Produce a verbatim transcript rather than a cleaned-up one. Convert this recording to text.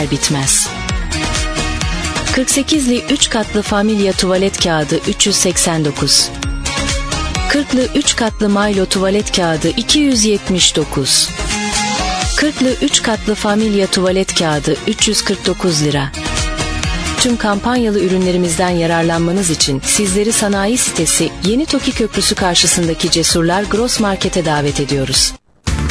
biter bitmez. kırk sekizli üç katlı Familya tuvalet kağıdı üç yüz seksen dokuz. kırklı üç katlı Milo tuvalet kağıdı iki yüz yetmiş dokuz. kırklı üç katlı Familya tuvalet kağıdı üç yüz kırk dokuz lira. Tüm kampanyalı ürünlerimizden yararlanmanız için sizleri sanayi sitesi Yeni Toki Köprüsü karşısındaki Cesurlar Gross Market'e davet ediyoruz.